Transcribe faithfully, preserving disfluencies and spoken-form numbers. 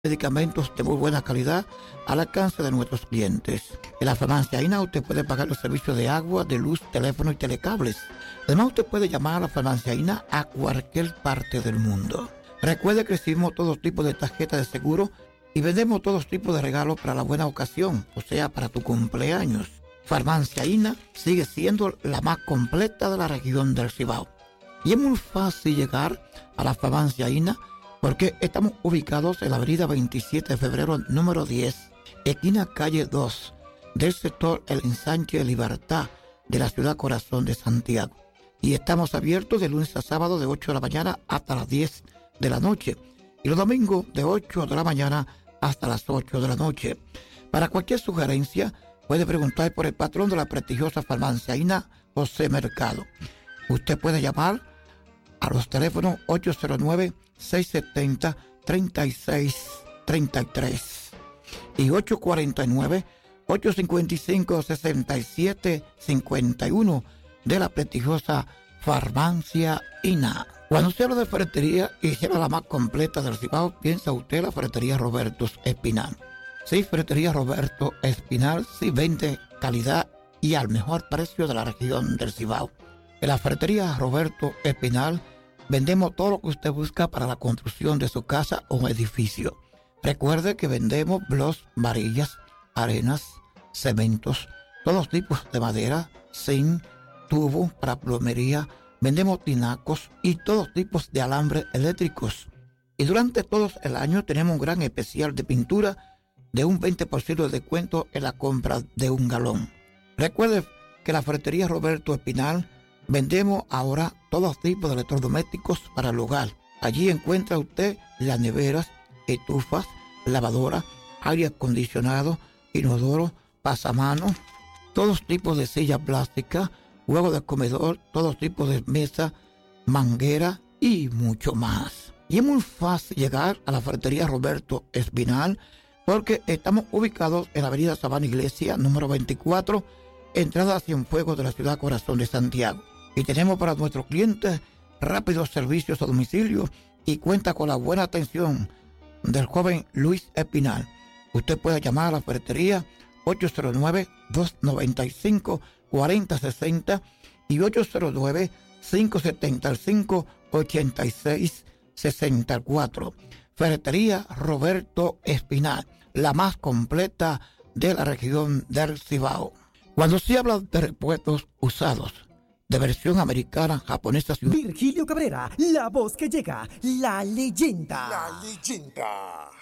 medicamentos de muy buena calidad al alcance de nuestros clientes. En la farmacia Aina usted puede pagar los servicios de agua, de luz, teléfono y telecables. Además usted puede llamar a la farmacia Aina a cualquier parte del mundo. Recuerde que recibimos todo tipo de tarjetas de seguro y vendemos todo tipo de regalos para la buena ocasión, o sea, para tu cumpleaños. Farmacia Aina sigue siendo la más completa de la región del Cibao. Y es muy fácil llegar a la farmacia Aina porque estamos ubicados en la avenida veintisiete de febrero, número diez, esquina calle dos, del sector El Ensanche de Libertad de la ciudad corazón de Santiago. Y estamos abiertos de lunes a sábado de ocho de la mañana hasta las diez de la noche. Y los domingos de ocho de la mañana hasta las ocho de la noche. Para cualquier sugerencia, puede preguntar por el patrón de la prestigiosa farmacia Aina, José Mercado. Usted puede llamar a los teléfonos ocho cero nueve, seis siete cero, tres seis tres tres y ocho cuatro nueve, ocho cinco cinco, seis siete cinco uno de la prestigiosa farmacia Aina. Cuando se habla de ferretería y será la más completa del Cibao, piensa usted la ferretería Roberto Espinal. Sí, ferretería Roberto Espinal sí vende calidad y al mejor precio de la región del Cibao. En la ferretería Roberto Espinal vendemos todo lo que usted busca para la construcción de su casa o edificio. Recuerde que vendemos blocks, varillas, arenas, cementos, todos tipos de madera, zinc, tubos para plomería. Vendemos tinacos y todos tipos de alambres eléctricos. Y durante todo el año tenemos un gran especial de pintura de un veinte por ciento de descuento en la compra de un galón. Recuerde que la ferretería Roberto Espinal vendemos ahora todos tipos de electrodomésticos para el hogar. Allí encuentra usted las neveras, estufas, lavadoras, aire acondicionado, inodoro, pasamanos, todos tipos de sillas plásticas, juegos de comedor, todos tipos de mesa, manguera y mucho más. Y es muy fácil llegar a la ferretería Roberto Espinal porque estamos ubicados en la avenida Sabana Iglesia, número veinticuatro, entrada a Cienfuegos de la ciudad corazón de Santiago. Y tenemos para nuestros clientes rápidos servicios a domicilio y cuenta con la buena atención del joven Luis Espinal. Usted puede llamar a la ferretería ocho cero nueve, dos nueve cinco, cuatro cero seis cero y ocho cero nueve, cinco siete cinco, ocho seis seis cuatro. Ferretería Roberto Espinal, la más completa de la región del Cibao. Cuando se habla de repuestos usados, de versión americana, japonesa... Virgilio Cabrera, la voz que llega, la leyenda. La leyenda.